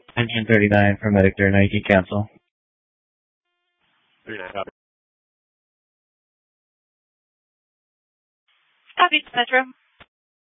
1939 for Medicare, now you can cancel. 39, copy. Copy, Metro.